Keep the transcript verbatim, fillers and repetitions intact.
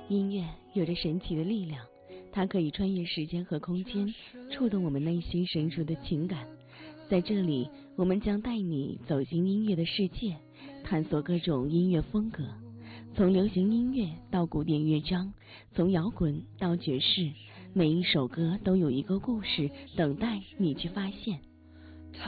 音乐有着神奇的力量，它可以穿越时间和空间，触动我们内心深处的情感。在这里，我们将带你走进音乐的世界，探索各种音乐风格，从流行音乐到古典乐章，从摇滚到爵士，每一首歌都有一个故事等待你去发现。